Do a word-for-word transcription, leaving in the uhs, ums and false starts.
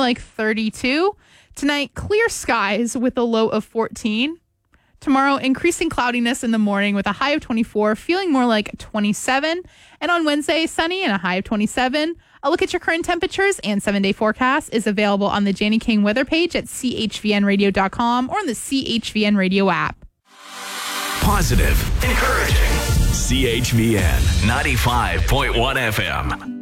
like thirty-two. Tonight, clear skies with a low of fourteen. Tomorrow, increasing cloudiness in the morning with a high of twenty-four, feeling more like twenty-seven. And on Wednesday, sunny and a high of twenty-seven. A look at your current temperatures and seven-day forecast is available on the Janie King weather page at C H V N radio dot com or on the C H V N Radio app. Positive, encouraging. C H V N ninety-five point one F M.